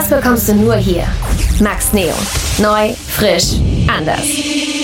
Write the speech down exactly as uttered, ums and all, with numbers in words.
Das bekommst du nur hier. Max Neo. Neu, frisch, anders.